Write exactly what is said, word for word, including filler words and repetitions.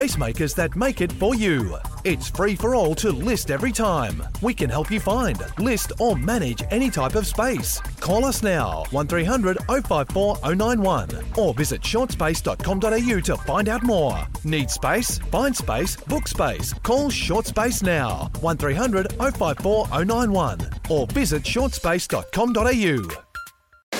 Spacemakers that make it for you. It's free for all to list every time. We can help you find, list or manage any type of space. Call us now, one three hundred oh five four oh nine one or visit short space dot com dot a u to find out more. Need space? Find space, book space. Call Short Space now, one three hundred oh five four oh nine one or visit short space dot com dot a u.